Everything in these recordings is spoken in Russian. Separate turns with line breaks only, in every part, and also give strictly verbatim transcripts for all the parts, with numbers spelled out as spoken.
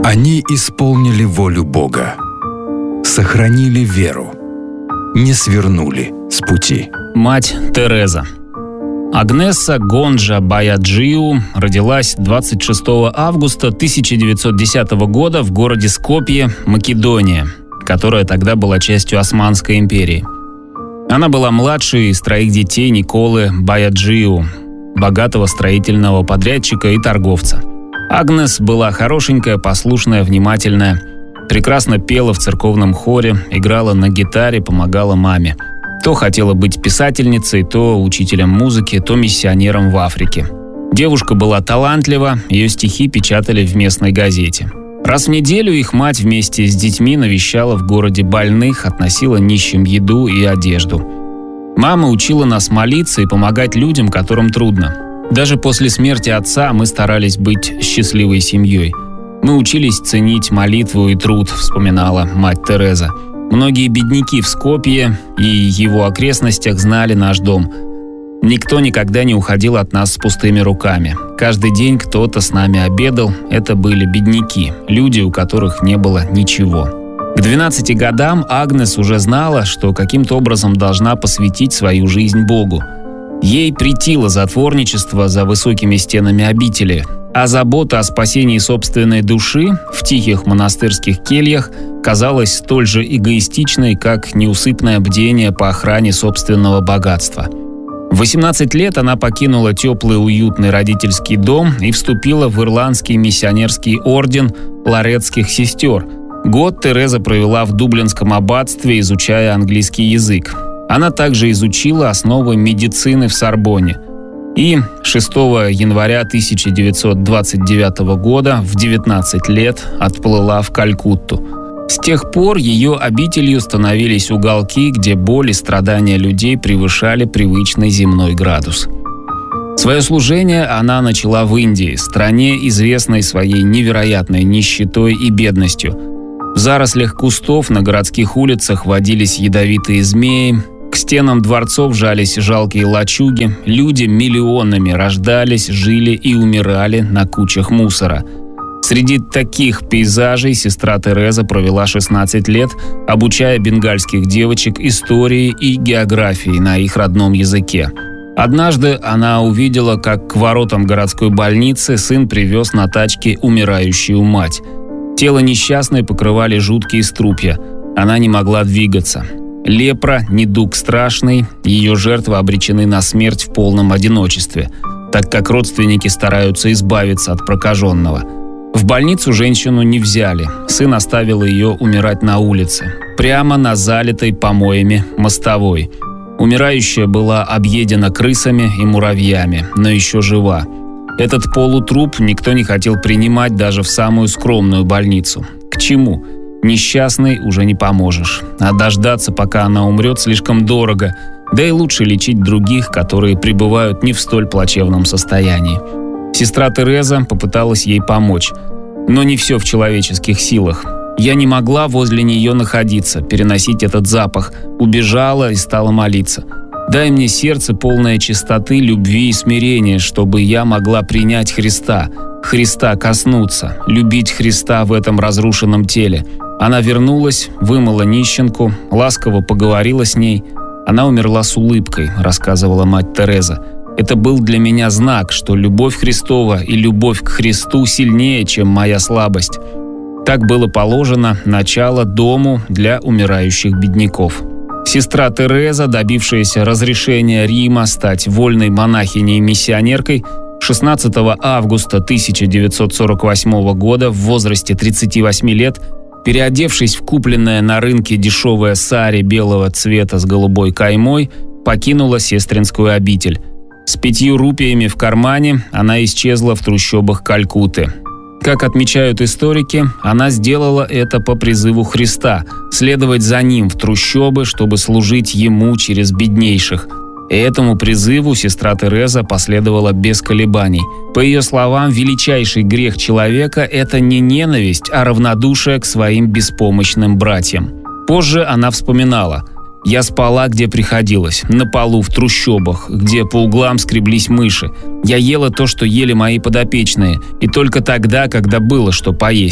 Они исполнили волю Бога, сохранили веру, не свернули с пути.
Мать Тереза. Агнеса Гонджа Баяджиу родилась двадцать шестого августа тысяча девятьсот десятого года в городе Скопье, Македония, которая тогда была частью Османской империи. Она была младшей из троих детей Николы Баяджиу, богатого строительного подрядчика и торговца. Агнес была хорошенькая, послушная, внимательная, прекрасно пела в церковном хоре, играла на гитаре, помогала маме. То хотела быть писательницей, то учителем музыки, то миссионером в Африке. Девушка была талантлива, ее стихи печатали в местной газете. Раз в неделю их мать вместе с детьми навещала в городе больных, относила нищим еду и одежду. Мама учила нас молиться и помогать людям, которым трудно. Даже после смерти отца мы старались быть счастливой семьей. Мы учились ценить молитву и труд, вспоминала мать Тереза. Многие бедняки в Скопье и его окрестностях знали наш дом. Никто никогда не уходил от нас с пустыми руками. Каждый день кто-то с нами обедал. Это были бедняки, люди, у которых не было ничего. К двенадцати годам Агнес уже знала, что каким-то образом должна посвятить свою жизнь Богу. Ей претило затворничество за высокими стенами обители, а забота о спасении собственной души в тихих монастырских кельях казалась столь же эгоистичной, как неусыпное бдение по охране собственного богатства. В восемнадцать лет она покинула теплый уютный родительский дом и вступила в ирландский миссионерский орден Лоретских сестер. Год Тереза провела в Дублинском аббатстве, изучая английский язык. Она также изучила основы медицины в Сорбонне. И шестого января тысяча девятьсот двадцать девятого года в девятнадцать лет отплыла в Калькутту. С тех пор ее обителью становились уголки, где боль и страдания людей превышали привычный земной градус. Свое служение она начала в Индии, стране, известной своей невероятной нищетой и бедностью. В зарослях кустов на городских улицах водились ядовитые змеи, к стенам дворцов жались жалкие лачуги, люди миллионами рождались, жили и умирали на кучах мусора. Среди таких пейзажей сестра Тереза провела шестнадцать лет, обучая бенгальских девочек истории и географии на их родном языке. Однажды она увидела, как к воротам городской больницы сын привез на тачке умирающую мать. Тело несчастной покрывали жуткие струпья. Она не могла двигаться. Лепра – недуг страшный, ее жертвы обречены на смерть в полном одиночестве, так как родственники стараются избавиться от прокаженного. В больницу женщину не взяли, сын оставил ее умирать на улице, прямо на залитой помоями мостовой. Умирающая была объедена крысами и муравьями, но еще жива. Этот полутруп никто не хотел принимать даже в самую скромную больницу. К чему? Несчастной уже не поможешь. А дождаться, пока она умрет, слишком дорого. Да и лучше лечить других, которые пребывают не в столь плачевном состоянии. Сестра Тереза попыталась ей помочь. Но не все в человеческих силах. Я не могла возле нее находиться, переносить этот запах. Убежала и стала молиться. «Дай мне сердце, полное чистоты, любви и смирения, чтобы я могла принять Христа, Христа коснуться, любить Христа в этом разрушенном теле». Она вернулась, вымыла нищенку, ласково поговорила с ней. Она умерла с улыбкой, рассказывала мать Тереза. Это был для меня знак, что любовь Христова и любовь к Христу сильнее, чем моя слабость. Так было положено начало дому для умирающих бедняков. Сестра Тереза, добившаяся разрешения Рима стать вольной монахиней-миссионеркой, шестнадцатого августа тысяча девятьсот сорок восьмого года в возрасте тридцати восьми лет, переодевшись в купленное на рынке дешевое сари белого цвета с голубой каймой, покинула сестринскую обитель. С пятью рупиями в кармане она исчезла в трущобах Калькутты. Как отмечают историки, она сделала это по призыву Христа – следовать за Ним в трущобы, чтобы служить Ему через беднейших. И этому призыву сестра Тереза последовала без колебаний. По ее словам, величайший грех человека – это не ненависть, а равнодушие к своим беспомощным братьям. Позже она вспоминала: «Я спала, где приходилось, на полу в трущобах, где по углам скреблись мыши. Я ела то, что ели мои подопечные, и только тогда, когда было что поесть.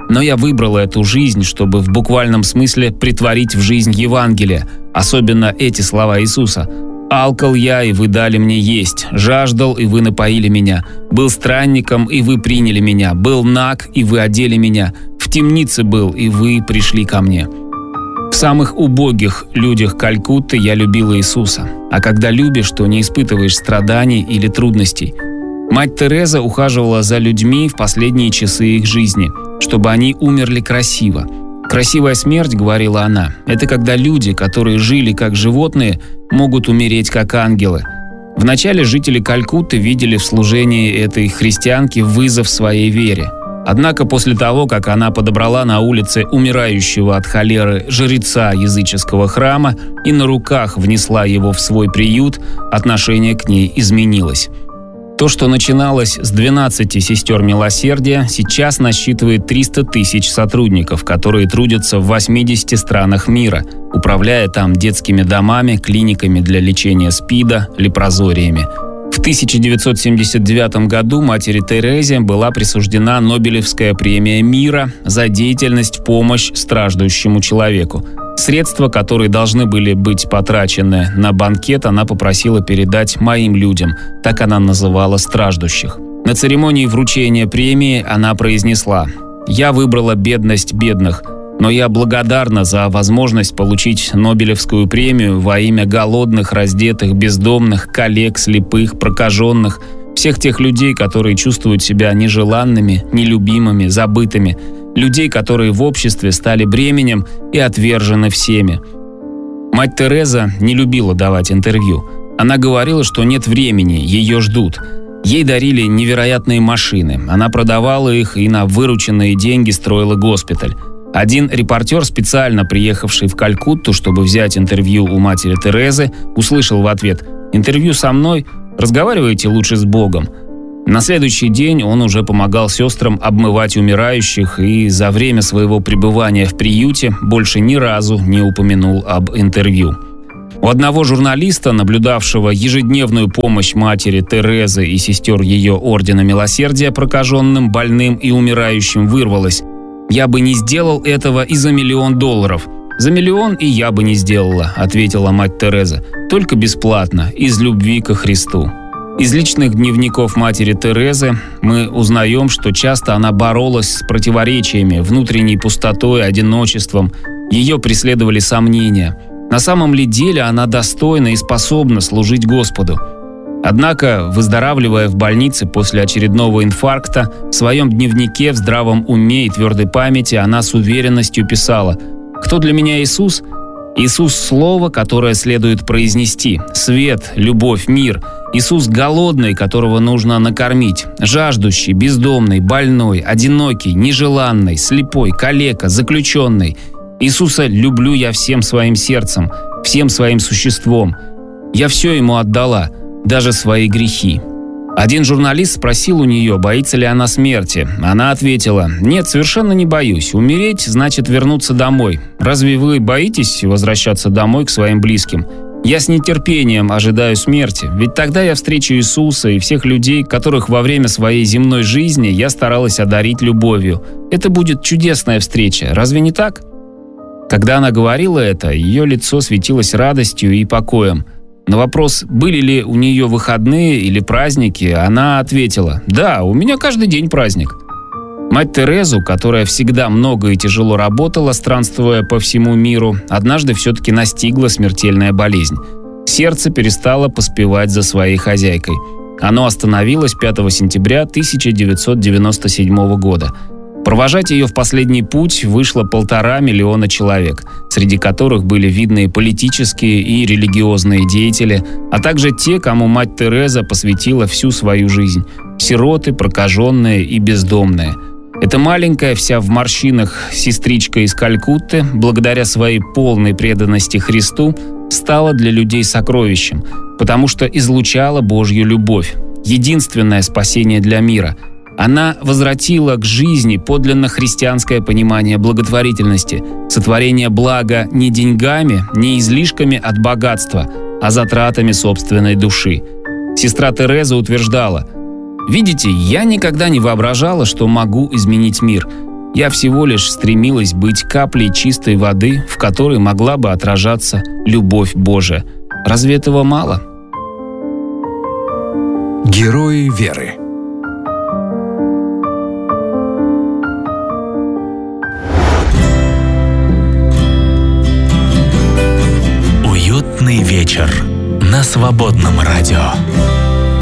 Но я выбрала эту жизнь, чтобы в буквальном смысле притворить в жизнь Евангелие, особенно эти слова Иисуса. «Алкал я, и вы дали мне есть, жаждал, и вы напоили меня, был странником, и вы приняли меня, был наг, и вы одели меня, в темнице был, и вы пришли ко мне». В самых убогих людях Калькутты я любила Иисуса. А когда любишь, то не испытываешь страданий или трудностей. Мать Тереза ухаживала за людьми в последние часы их жизни, чтобы они умерли красиво. «Красивая смерть, — говорила она, — это когда люди, которые жили как животные, могут умереть как ангелы». Вначале жители Калькутты видели в служении этой христианки вызов своей вере. Однако после того, как она подобрала на улице умирающего от холеры жреца языческого храма и на руках внесла его в свой приют, отношение к ней изменилось. То, что начиналось с двенадцати сестер милосердия, сейчас насчитывает триста тысяч сотрудников, которые трудятся в восьмидесяти странах мира, управляя там детскими домами, клиниками для лечения СПИДа, лепрозориями. В тысяча девятьсот семьдесят девятом году матери Терезе была присуждена Нобелевская премия мира за деятельность в помощь страждущему человеку. Средства, которые должны были быть потрачены на банкет, она попросила передать моим людям, так она называла страждущих. На церемонии вручения премии она произнесла: «Я выбрала бедность бедных, но я благодарна за возможность получить Нобелевскую премию во имя голодных, раздетых, бездомных, калек, слепых, прокаженных, всех тех людей, которые чувствуют себя нежеланными, нелюбимыми, забытыми, людей, которые в обществе стали бременем и отвержены всеми». Мать Тереза не любила давать интервью. Она говорила, что нет времени, ее ждут. Ей дарили невероятные машины. Она продавала их и на вырученные деньги строила госпиталь. Один репортер, специально приехавший в Калькутту, чтобы взять интервью у матери Терезы, услышал в ответ: «Интервью со мной? Разговаривайте лучше с Богом». На следующий день он уже помогал сестрам обмывать умирающих и за время своего пребывания в приюте больше ни разу не упомянул об интервью. У одного журналиста, наблюдавшего ежедневную помощь матери Терезы и сестер ее ордена милосердия прокаженным, больным и умирающим, вырвалось: «Я бы не сделал этого и за миллион долларов». «За миллион и я бы не сделала», — ответила мать Тереза, — «только бесплатно, из любви ко Христу». Из личных дневников матери Терезы мы узнаем, что часто она боролась с противоречиями, внутренней пустотой, одиночеством. Ее преследовали сомнения. На самом ли деле она достойна и способна служить Господу? Однако, выздоравливая в больнице после очередного инфаркта, в своем дневнике в здравом уме и твердой памяти она с уверенностью писала: «Кто для меня Иисус? Иисус – слово, которое следует произнести. Свет, любовь, мир. Иисус голодный, которого нужно накормить. Жаждущий, бездомный, больной, одинокий, нежеланный, слепой, калека, заключенный. Иисуса люблю я всем своим сердцем, всем своим существом. Я все ему отдала, даже свои грехи». Один журналист спросил у нее, боится ли она смерти. Она ответила: «Нет, совершенно не боюсь. Умереть значит вернуться домой. Разве вы боитесь возвращаться домой к своим близким? Я с нетерпением ожидаю смерти, ведь тогда я встречу Иисуса и всех людей, которых во время своей земной жизни я старалась одарить любовью. Это будет чудесная встреча, разве не так?» Когда она говорила это, ее лицо светилось радостью и покоем. На вопрос, были ли у нее выходные или праздники, она ответила: «Да, у меня каждый день праздник». Мать Терезу, которая всегда много и тяжело работала, странствуя по всему миру, однажды все-таки настигла смертельная болезнь. Сердце перестало поспевать за своей хозяйкой. Оно остановилось пятого сентября тысяча девятьсот девяносто седьмого года. Провожать ее в последний путь вышло полтора миллиона человек, среди которых были видные политические и религиозные деятели, а также те, кому мать Тереза посвятила всю свою жизнь – сироты, прокаженные и бездомные. Эта маленькая, вся в морщинах сестричка из Калькутты, благодаря своей полной преданности Христу, стала для людей сокровищем, потому что излучала Божью любовь, единственное спасение для мира. Она возвратила к жизни подлинно христианское понимание благотворительности, сотворение блага не деньгами, не излишками от богатства, а затратами собственной души. Сестра Тереза утверждала: «Видите, я никогда не воображала, что могу изменить мир. Я всего лишь стремилась быть каплей чистой воды, в которой могла бы отражаться любовь Божия. Разве этого мало?
Герои веры.
Уютный вечер на Свободном радио.